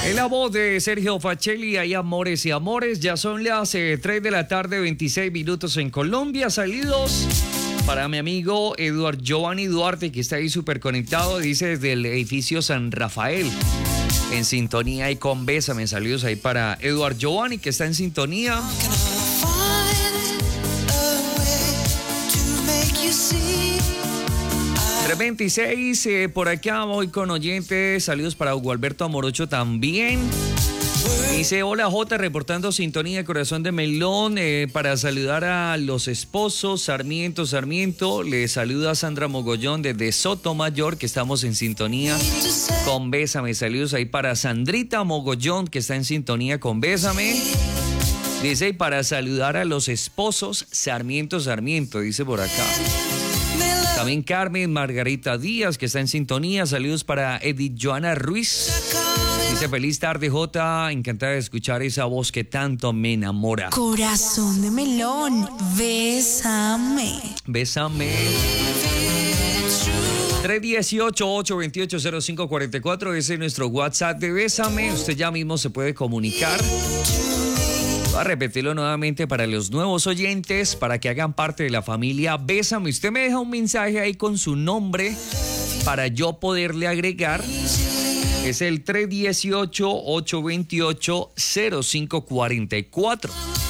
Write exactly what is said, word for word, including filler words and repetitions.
En la voz de Sergio Facelli, hay amores y amores. Ya son las eh, tres de la tarde, veintiséis minutos en Colombia. Saludos para mi amigo Eduardo Giovanni Duarte, que está ahí súper conectado. Dice desde el edificio San Rafael, en sintonía y con Bésame. Saludos ahí para Eduardo Giovanni, que está en sintonía. tres veintiséis, eh, por acá voy con oyentes. Saludos para Hugo Alberto Amorocho también. Dice, hola J, reportando sintonía Corazón de Melón, eh, para saludar a los esposos Sarmiento, Sarmiento. Le saluda Sandra Mogollón desde Sotomayor, que estamos en sintonía con Bésame. Saludos ahí para Sandrita Mogollón, que está en sintonía con Bésame. Dice, y para saludar a los esposos Sarmiento, Sarmiento, dice por acá. También Carmen Margarita Díaz, que está en sintonía. Saludos para Edith Joana Ruiz. Dice, feliz tarde, Jota. Encantada de escuchar esa voz que tanto me enamora. Corazón de melón, bésame. Bésame. tres dieciocho, ocho veintiocho, cero cinco cuarenta y cuatro. Ese es nuestro WhatsApp de Bésame. Usted ya mismo se puede comunicar. Voy a repetirlo nuevamente para los nuevos oyentes, para que hagan parte de la familia Bésame. Usted me deja un mensaje ahí con su nombre para yo poderle agregar. Es el tres dieciocho, ocho veintiocho, cero cinco cuarenta y cuatro.